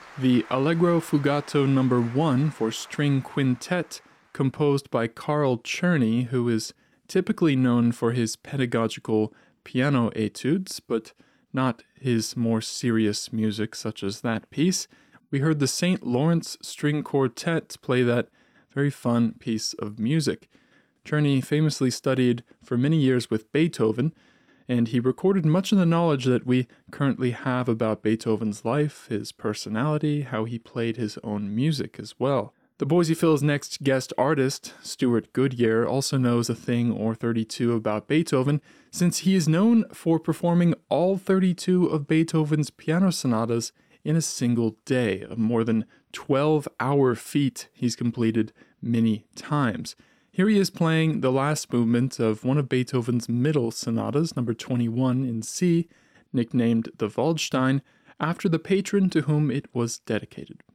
The Allegro Fugato No. 1 for string quintet, composed by Carl Czerny, who is typically known for his pedagogical piano etudes, but not his more serious music such as that piece. We heard the St. Lawrence String Quartet play that very fun piece of music. Czerny famously studied for many years with Beethoven, and he recorded much of the knowledge that we currently have about Beethoven's life, his personality, how he played his own music as well. The Boise Phil's next guest artist, Stuart Goodyear, also knows a thing or 32 about Beethoven, since he is known for performing all 32 of Beethoven's piano sonatas in a single day, a more than 12-hour feat he's completed many times. Here he is playing the last movement of one of Beethoven's middle sonatas, number 21 in C, nicknamed the Waldstein, after the patron to whom it was dedicated.